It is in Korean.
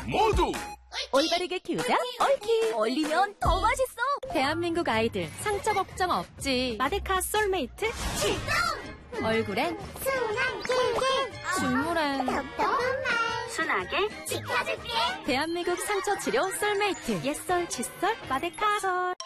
모두 올바르게 키우자 얽히. 얼리면 더 맛있어. 대한민국 아이들 상처 걱정 없지. 마데카 솔메이트 출동! 얼굴엔 순한 길게 중물엔 톡톡한 말 순하게 지켜줄게. 대한민국 상처 치료 솔메이트. 옛설 칫솔 마데카 솔.